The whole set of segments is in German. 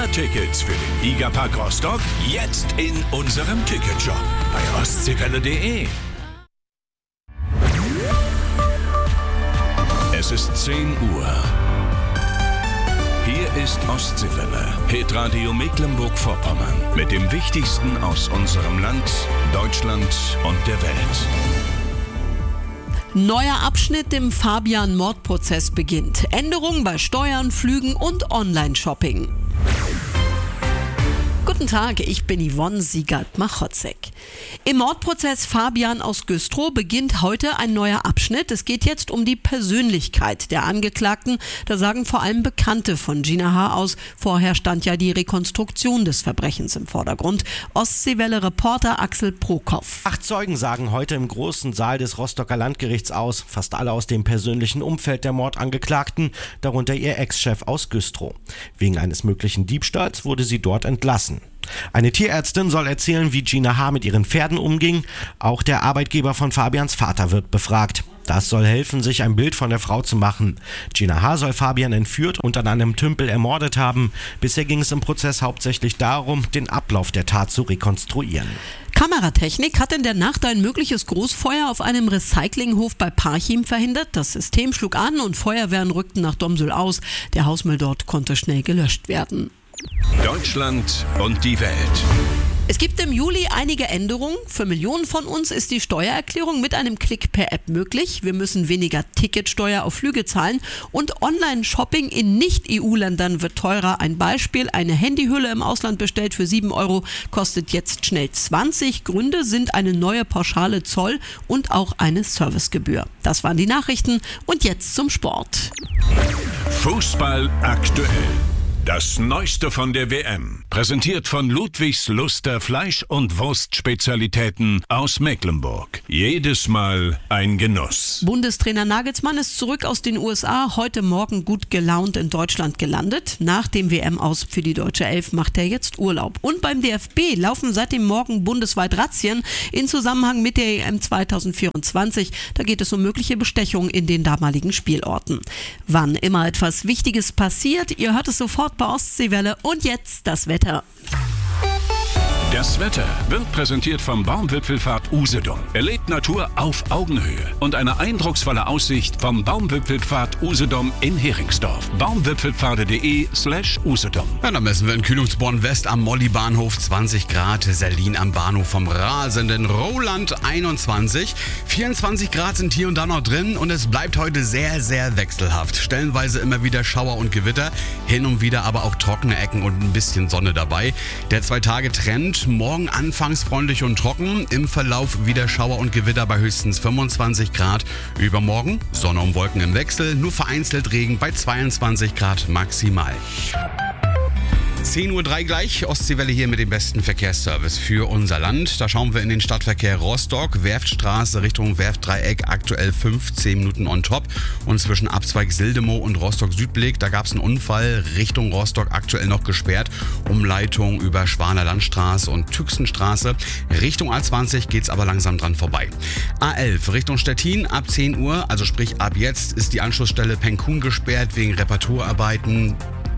Sommertickets für den Gigapark Rostock jetzt in unserem Ticketshop bei ostseewelle.de. Es ist 10 Uhr. Hier ist Ostseewelle, Hitradio Mecklenburg-Vorpommern mit dem Wichtigsten aus unserem Land, Deutschland und der Welt. Neuer Abschnitt im Fabian-Mordprozess beginnt. Änderungen bei Steuern, Flügen und Online-Shopping. Guten Tag, ich bin Yvonne Siegert-Machotzek. Im Mordprozess Fabian aus Güstrow beginnt heute ein neuer Abschnitt. Es geht jetzt um die Persönlichkeit der Angeklagten. Da sagen vor allem Bekannte von Gina H. aus. Vorher stand ja die Rekonstruktion des Verbrechens im Vordergrund. Ostseewelle-Reporter Axel Prokop. 8 Zeugen sagen heute im großen Saal des Rostocker Landgerichts aus. Fast alle aus dem persönlichen Umfeld der Mordangeklagten, darunter ihr Ex-Chef aus Güstrow. Wegen eines möglichen Diebstahls wurde sie dort entlassen. Eine Tierärztin soll erzählen, wie Gina H. mit ihren Pferden umging. Auch der Arbeitgeber von Fabians Vater wird befragt. Das soll helfen, sich ein Bild von der Frau zu machen. Gina H. soll Fabian entführt und an einem Tümpel ermordet haben. Bisher ging es im Prozess hauptsächlich darum, den Ablauf der Tat zu rekonstruieren. Kameratechnik hat in der Nacht ein mögliches Großfeuer auf einem Recyclinghof bei Parchim verhindert. Das System schlug an und Feuerwehren rückten nach Domsül aus. Der Hausmüll dort konnte schnell gelöscht werden. Deutschland und die Welt. Es gibt im Juli einige Änderungen. Für Millionen von uns ist die Steuererklärung mit einem Klick per App möglich. Wir müssen weniger Ticketsteuer auf Flüge zahlen und Online-Shopping in Nicht-EU-Ländern wird teurer. Ein Beispiel, eine Handyhülle im Ausland bestellt für 7 €, kostet jetzt schnell 20. Gründe sind eine neue pauschale Zoll und auch eine Servicegebühr. Das waren die Nachrichten und jetzt zum Sport. Fußball aktuell. Das Neueste von der WM, präsentiert von Ludwigs Luster Fleisch- und Wurstspezialitäten aus Mecklenburg. Jedes Mal ein Genuss. Bundestrainer Nagelsmann ist zurück aus den USA, heute Morgen gut gelaunt in Deutschland gelandet. Nach dem WM-Aus für die deutsche Elf macht er jetzt Urlaub. Und beim DFB laufen seit dem Morgen bundesweit Razzien in Zusammenhang mit der EM 2024. Da geht es um mögliche Bestechungen in den damaligen Spielorten. Wann immer etwas Wichtiges passiert, ihr hört es sofort bei Ostseewelle und jetzt das Wetter. Das Wetter wird präsentiert vom Baumwipfelpfad Usedom. Erlebt Natur auf Augenhöhe und eine eindrucksvolle Aussicht vom Baumwipfelpfad Usedom in Heringsdorf. baumwipfelpfade.de/Usedom. Ja, dann messen wir in Kühlungsborn West am Molly-Bahnhof 20 Grad, Serlin am Bahnhof vom rasenden Roland 21. 24 Grad sind hier und da noch drin und es bleibt heute sehr, sehr wechselhaft. Stellenweise immer wieder Schauer und Gewitter, hin und wieder aber auch trockene Ecken und ein bisschen Sonne dabei. Der 2-Tage-Trend: morgen anfangs freundlich und trocken, im Verlauf wieder Schauer und Gewitter bei höchstens 25 Grad. Übermorgen Sonne und Wolken im Wechsel, nur vereinzelt Regen bei 22 Grad maximal. 10:03 Uhr gleich, Ostseewelle hier mit dem besten Verkehrsservice für unser Land. Da schauen wir in den Stadtverkehr Rostock, Werftstraße Richtung Werftdreieck, aktuell 15 Minuten on top. Und zwischen Abzweig Sildemow und Rostock-Südblick, da gab es einen Unfall, Richtung Rostock aktuell noch gesperrt. Umleitung über Schwaner Landstraße und Tüxenstraße. Richtung A20 geht's aber langsam dran vorbei. A11 Richtung Stettin ab 10 Uhr, also sprich ab jetzt, ist die Anschlussstelle Penkun gesperrt wegen Reparaturarbeiten.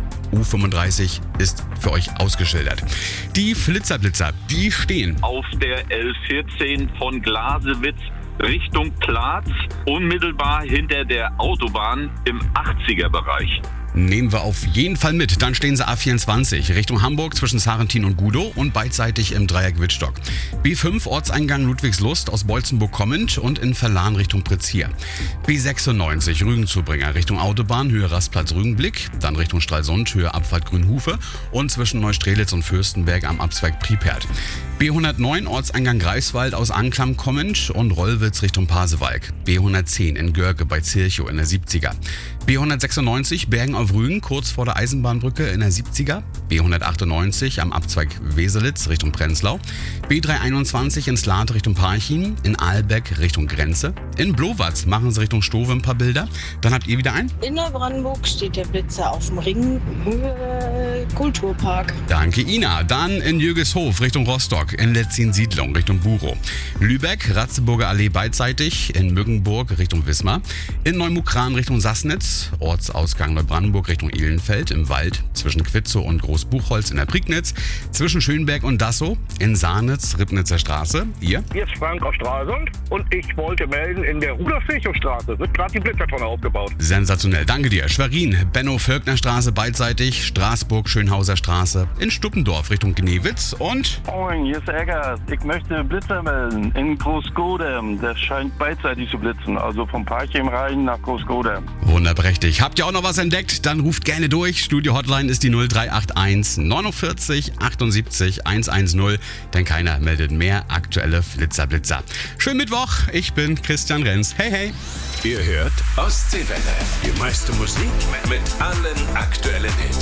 U35 ist für euch ausgeschildert. Die Flitzerblitzer, die stehen auf der L14 von Glasewitz Richtung Platz, unmittelbar hinter der Autobahn im 80er-Bereich. Nehmen wir auf jeden Fall mit. Dann stehen sie A24 Richtung Hamburg zwischen Sarentin und Gudow und beidseitig im Dreieck Wittstock. B5 Ortseingang Ludwigslust aus Bolzenburg kommend und in Verlan Richtung Pritzhier. B96 Rügenzubringer Richtung Autobahn, Höhe Rastplatz Rügenblick, dann Richtung Stralsund, Höhe Abfahrt Grünhufe und zwischen Neustrelitz und Fürstenberg am Abzweig Pripert. B109 Ortseingang Greifswald aus Anklam kommend und Rollwitz Richtung Pasewalk. B110 in Görke bei Zirchow in der 70er. B196 Bergen auf Rügen kurz vor der Eisenbahnbrücke in der 70er. B198 am Abzweig Weselitz Richtung Prenzlau. B321 in Slate Richtung Parchim. In Ahlbeck Richtung Grenze. In Blowatz machen sie Richtung Stowe ein paar Bilder. Dann habt ihr wieder ein. In Neubrandenburg steht der Blitzer auf dem Ring, Höhe Kulturpark. Danke, Ina. Dann in Jürgeshof Richtung Rostock, in Letzin-Siedlung Richtung Buchow. Lübeck, Ratzeburger Allee beidseitig, in Mückenburg Richtung Wismar. In Neumukran Richtung Sassnitz, Ortsausgang Neubrandenburg Richtung Ehlenfeld, im Wald zwischen Quitzow und Großbuchholz in der Prignitz, zwischen Schönberg und Dassow, in Sahnitz, Ribnitzer Straße. Ihr? Hier ist Frank aus Stralsund und ich wollte melden, in der Rudolf-Virchow-Straße wird gerade die Blitzertonne aufgebaut. Sensationell, danke dir. Schwerin, Benno-Völkner Straße beidseitig, Straßburg, Schönhauser Straße, in Stuppendorf Richtung Gnewitz und... Moin, hier ist Eggers. Ich möchte Blitzer melden in Großgodem. Das scheint beidseitig zu blitzen, also vom Parchim Rhein nach Großgodem. Wunderprächtig. Habt ihr auch noch was entdeckt? Dann ruft gerne durch. Studio-Hotline ist die 0381 49 78 110, denn keiner meldet mehr aktuelle Blitzer. Schönen Mittwoch, ich bin Christian Renz. Hey, hey. Ihr hört Ostseewelle. Die meiste Musik mit allen aktuellen Hits.